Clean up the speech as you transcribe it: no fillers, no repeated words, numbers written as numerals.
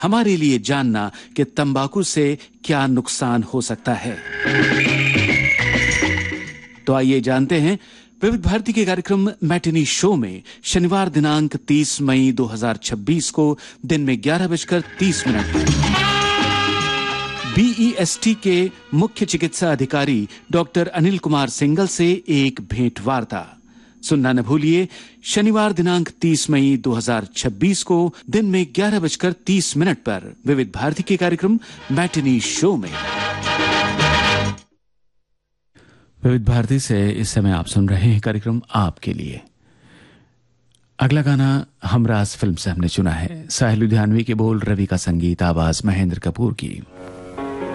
हमारे लिए जानना कि तंबाकू से क्या नुकसान हो सकता है। तो आइए जानते हैं विविध भारती के कार्यक्रम मैटिनी शो में शनिवार दिनांक 30 मई 2026 को दिन में 11:30 पर BEST के मुख्य चिकित्सा अधिकारी डॉक्टर अनिल कुमार सिंगल से एक भेंट वार्ता सुनना न भूलिए। शनिवार दिनांक 30 मई 2026 को दिन में 11:30 पर विविध भारती के कार्यक्रम मैटिनी शो में। विविध भारती से इस समय आप सुन रहे हैं कार्यक्रम आपके लिए। अगला गाना हमराज फिल्म से हमने चुना है। साहिल लुधियानवी के बोल, रवि का संगीत, आवाज महेंद्र कपूर की।